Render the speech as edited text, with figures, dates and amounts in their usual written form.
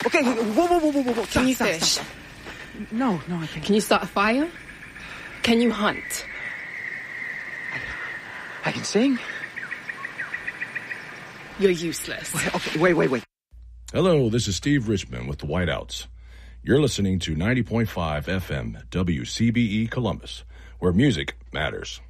Okay, whoa. Can you Stop. fish? No, I can't. Can you start a fire? Can you hunt? I can sing? You're useless. Okay, wait. Hello, this is Steve Richmond with the Whiteouts. You're listening to 90.5 FM WCBE Columbus, where music matters.